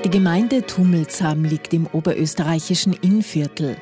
Die Gemeinde Tummelzam liegt im oberösterreichischen Innviertel.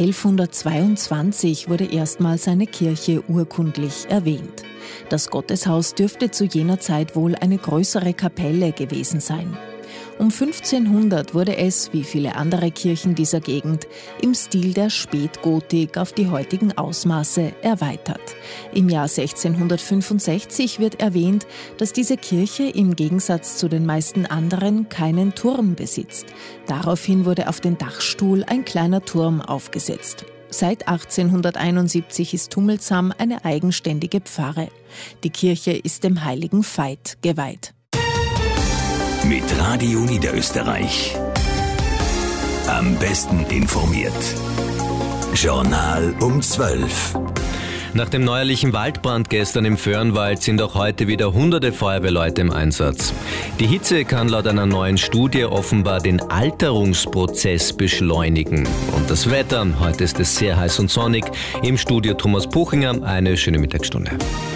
1122 wurde erstmals eine Kirche urkundlich erwähnt. Das Gotteshaus dürfte zu jener Zeit wohl eine größere Kapelle gewesen sein. Um 1500 wurde es, wie viele andere Kirchen dieser Gegend, im Stil der Spätgotik auf die heutigen Ausmaße erweitert. Im Jahr 1665 wird erwähnt, dass diese Kirche im Gegensatz zu den meisten anderen keinen Turm besitzt. Daraufhin wurde auf den Dachstuhl ein kleiner Turm aufgesetzt. Seit 1871 ist Tummelzam eine eigenständige Pfarre. Die Kirche ist dem heiligen Veit geweiht. Mit Radio Niederösterreich. Am besten informiert. Journal um 12. Nach dem neuerlichen Waldbrand gestern im Föhrenwald sind auch heute wieder hunderte Feuerwehrleute im Einsatz. Die Hitze kann laut einer neuen Studie offenbar den Alterungsprozess beschleunigen. Und das Wetter, heute ist es sehr heiß und sonnig. Im Studio Thomas Puchinger, eine schöne Mittagsstunde.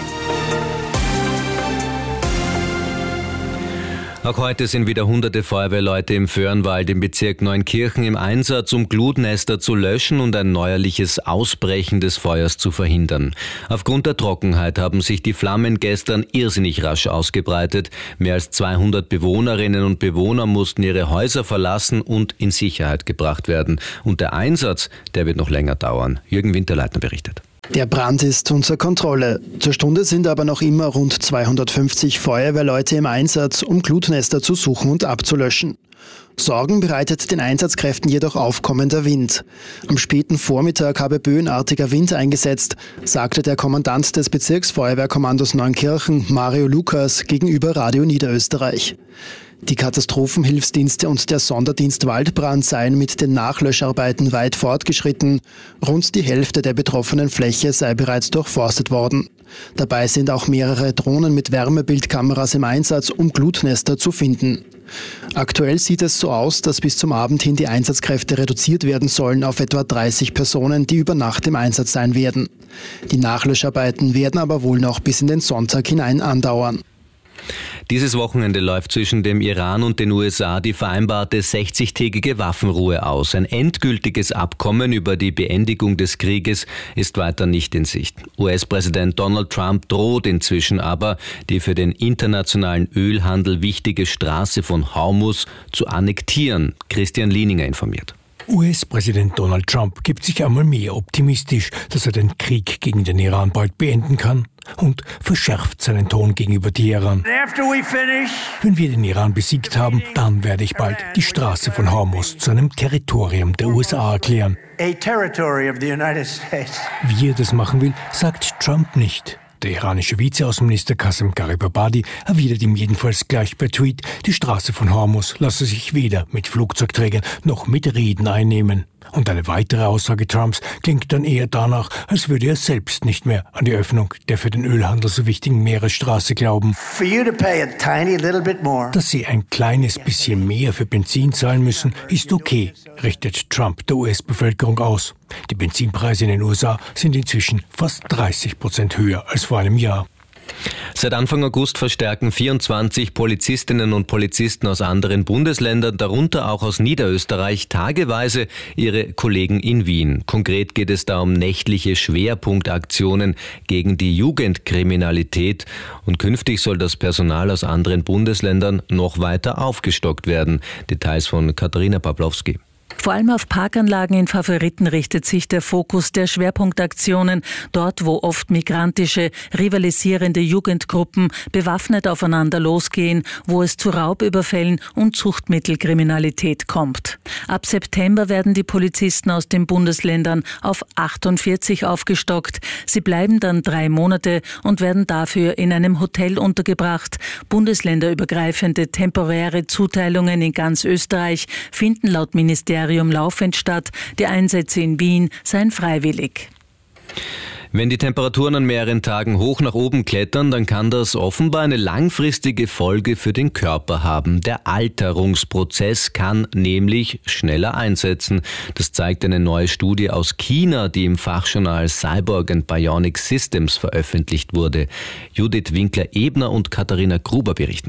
Auch heute sind wieder hunderte Feuerwehrleute im Föhrenwald im Bezirk Neunkirchen im Einsatz, um Glutnester zu löschen und ein neuerliches Ausbrechen des Feuers zu verhindern. Aufgrund der Trockenheit haben sich die Flammen gestern irrsinnig rasch ausgebreitet. Mehr als 200 Bewohnerinnen und Bewohner mussten ihre Häuser verlassen und in Sicherheit gebracht werden. Und der Einsatz, der wird noch länger dauern. Jürgen Winterleitner berichtet. Der Brand ist unter Kontrolle. Zur Stunde sind aber noch immer rund 250 Feuerwehrleute im Einsatz, um Glutnester zu suchen und abzulöschen. Sorgen bereitet den Einsatzkräften jedoch aufkommender Wind. Am späten Vormittag habe böenartiger Wind eingesetzt, sagte der Kommandant des Bezirksfeuerwehrkommandos Neunkirchen, Mario Lukas, gegenüber Radio Niederösterreich. Die Katastrophenhilfsdienste und der Sonderdienst Waldbrand seien mit den Nachlöscharbeiten weit fortgeschritten. Rund die Hälfte der betroffenen Fläche sei bereits durchforstet worden. Dabei sind auch mehrere Drohnen mit Wärmebildkameras im Einsatz, um Glutnester zu finden. Aktuell sieht es so aus, dass bis zum Abend hin die Einsatzkräfte reduziert werden sollen auf etwa 30 Personen, die über Nacht im Einsatz sein werden. Die Nachlöscharbeiten werden aber wohl noch bis in den Sonntag hinein andauern. Dieses Wochenende läuft zwischen dem Iran und den USA die vereinbarte 60-tägige Waffenruhe aus. Ein endgültiges Abkommen über die Beendigung des Krieges ist weiter nicht in Sicht. US-Präsident Donald Trump droht inzwischen aber, die für den internationalen Ölhandel wichtige Straße von Hormuz zu annektieren. Christian Lieninger informiert. US-Präsident Donald Trump gibt sich einmal mehr optimistisch, dass er den Krieg gegen den Iran bald beenden kann und verschärft seinen Ton gegenüber Teheran. Wenn wir den Iran besiegt haben, dann werde ich bald die Straße von Hormuz zu einem Territorium der USA erklären. Wie er das machen will, sagt Trump nicht. Der iranische Vizeaußenminister Qasem Garibabadi erwidert ihm jedenfalls gleich per Tweet, die Straße von Hormuz lasse sich weder mit Flugzeugträgern noch mit Reden einnehmen. Und eine weitere Aussage Trumps klingt dann eher danach, als würde er selbst nicht mehr an die Öffnung der für den Ölhandel so wichtigen Meeresstraße glauben. Dass sie ein kleines bisschen mehr für Benzin zahlen müssen, ist okay, richtet Trump der US-Bevölkerung aus. Die Benzinpreise in den USA sind inzwischen fast 30% höher als vor einem Jahr. Seit Anfang August verstärken 24 Polizistinnen und Polizisten aus anderen Bundesländern, darunter auch aus Niederösterreich, tageweise ihre Kollegen in Wien. Konkret geht es da um nächtliche Schwerpunktaktionen gegen die Jugendkriminalität. Und künftig soll das Personal aus anderen Bundesländern noch weiter aufgestockt werden. Details von Katharina Pawlowski. Vor allem auf Parkanlagen in Favoriten richtet sich der Fokus der Schwerpunktaktionen, dort wo oft migrantische, rivalisierende Jugendgruppen bewaffnet aufeinander losgehen, wo es zu Raubüberfällen und Suchtmittelkriminalität kommt. Ab September werden die Polizisten aus den Bundesländern auf 48 aufgestockt. Sie bleiben dann 3 Monate und werden dafür in einem Hotel untergebracht. Bundesländerübergreifende temporäre Zuteilungen in ganz Österreich finden laut Ministerium laufend statt. Die Einsätze in Wien seien freiwillig. Wenn die Temperaturen an mehreren Tagen hoch nach oben klettern, dann kann das offenbar eine langfristige Folge für den Körper haben. Der Alterungsprozess kann nämlich schneller einsetzen. Das zeigt eine neue Studie aus China, die im Fachjournal Cyborg and Bionic Systems veröffentlicht wurde. Judith Winkler-Ebner und Katharina Gruber berichten.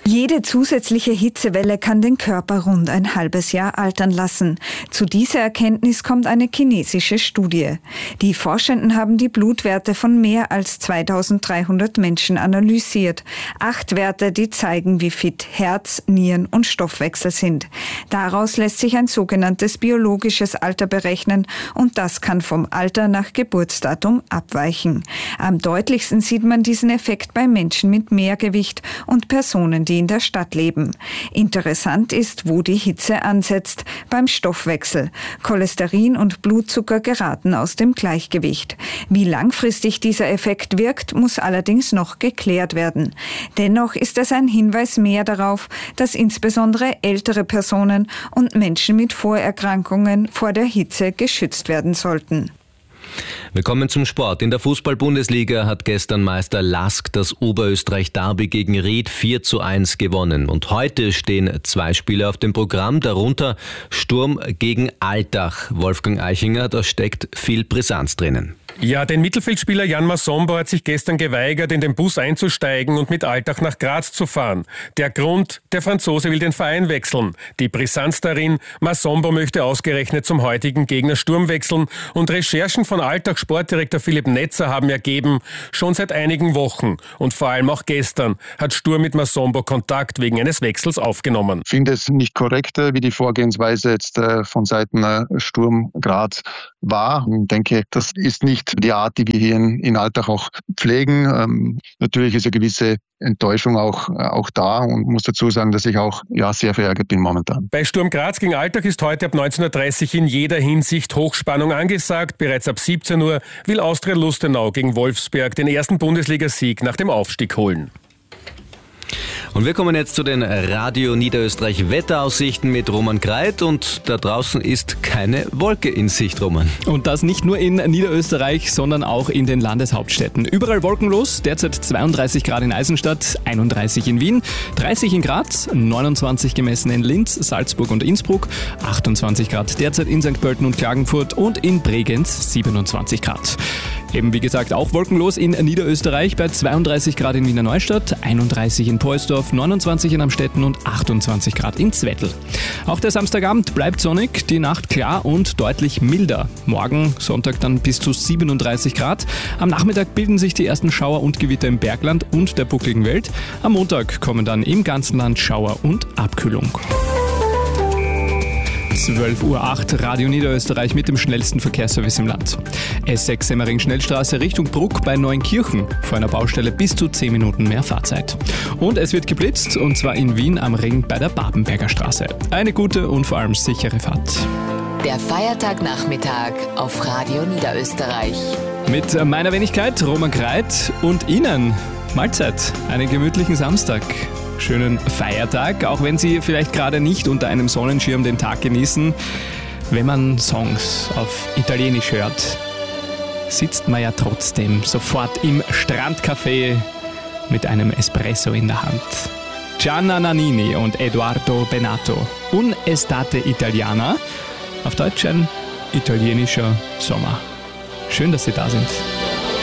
Jede zusätzliche Hitzewelle kann den Körper rund ein halbes Jahr altern lassen. Zu dieser Erkenntnis kommt eine chinesische Studie. Die Forschenden haben die Blutwerte von mehr als 2300 Menschen analysiert. 8 Werte, die zeigen, wie fit Herz, Nieren und Stoffwechsel sind. Daraus lässt sich ein sogenanntes biologisches Alter berechnen und das kann vom Alter nach Geburtsdatum abweichen. Am deutlichsten sieht man diesen Effekt bei Menschen mit Mehrgewicht und Personen, die in der Stadt leben. Interessant ist, wo die Hitze ansetzt, beim Stoffwechsel. Cholesterin und Blutzucker geraten aus dem Gleichgewicht. Wie langfristig dieser Effekt wirkt, muss allerdings noch geklärt werden. Dennoch ist es ein Hinweis mehr darauf, dass insbesondere ältere Personen und Menschen mit Vorerkrankungen vor der Hitze geschützt werden sollten. Wir kommen zum Sport. In der Fußball-Bundesliga hat gestern Meister LASK das Oberösterreich-Derby gegen Ried 4:1 gewonnen. Und heute stehen 2 Spiele auf dem Programm, darunter Sturm gegen Altach. Wolfgang Eichinger, da steckt viel Brisanz drinnen. Ja, den Mittelfeldspieler Jan Masombo hat sich gestern geweigert, in den Bus einzusteigen und mit Altach nach Graz zu fahren. Der Grund, der Franzose will den Verein wechseln. Die Brisanz darin, Masombo möchte ausgerechnet zum heutigen Gegner Sturm wechseln und Recherchen von Altach Sportdirektor Philipp Netzer haben ergeben, schon seit einigen Wochen und vor allem auch gestern hat Sturm mit Masombo Kontakt wegen eines Wechsels aufgenommen. Ich finde es nicht korrekt, wie die Vorgehensweise jetzt von Seiten Sturm Graz war. Ich denke, das ist nicht die Art, die wir hier in Altach auch pflegen. Natürlich ist eine gewisse Enttäuschung auch da und muss dazu sagen, dass ich auch sehr verärgert bin momentan. Bei Sturm Graz gegen Altach ist heute ab 19:30 Uhr in jeder Hinsicht Hochspannung angesagt. Bereits ab 17 Uhr will Austria Lustenau gegen Wolfsberg den ersten Bundesligasieg nach dem Aufstieg holen. Und wir kommen jetzt zu den Radio Niederösterreich Wetteraussichten mit Roman Greit und da draußen ist keine Wolke in Sicht, Roman. Und das nicht nur in Niederösterreich, sondern auch in den Landeshauptstädten. Überall wolkenlos, derzeit 32 Grad in Eisenstadt, 31 in Wien, 30 in Graz, 29 gemessen in Linz, Salzburg und Innsbruck, 28 Grad derzeit in St. Pölten und Klagenfurt und in Bregenz 27 Grad. Eben wie gesagt auch wolkenlos in Niederösterreich bei 32 Grad in Wiener Neustadt, 31 in Poelsdorf, 29 in Amstetten und 28 Grad in Zwettl. Auch der Samstagabend bleibt sonnig, die Nacht klar und deutlich milder. Morgen, Sonntag dann bis zu 37 Grad. Am Nachmittag bilden sich die ersten Schauer und Gewitter im Bergland und der buckligen Welt. Am Montag kommen dann im ganzen Land Schauer und Abkühlung. 12:08 Uhr, Radio Niederösterreich mit dem schnellsten Verkehrsservice im Land. S6 Semmering-Schnellstraße Richtung Bruck bei Neunkirchen. Vor einer Baustelle bis zu 10 Minuten mehr Fahrzeit. Und es wird geblitzt, und zwar in Wien am Ring bei der Babenberger Straße. Eine gute und vor allem sichere Fahrt. Der Feiertagnachmittag auf Radio Niederösterreich. Mit meiner Wenigkeit Roman Greit und Ihnen Mahlzeit, einen gemütlichen Samstag. Schönen Feiertag, auch wenn Sie vielleicht gerade nicht unter einem Sonnenschirm den Tag genießen. Wenn man Songs auf Italienisch hört, sitzt man ja trotzdem sofort im Strandcafé mit einem Espresso in der Hand. Gianna Nannini und Edoardo Bennato, Un'estate italiana, auf Deutsch ein italienischer Sommer. Schön, dass Sie da sind.